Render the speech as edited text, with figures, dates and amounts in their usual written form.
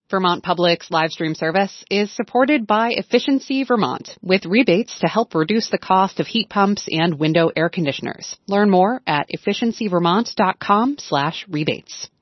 Vermont Public's live stream service is supported by Efficiency Vermont, with rebates to help reduce the cost of heat pumps and window air conditioners. Learn more at efficiencyvermont.com/rebates.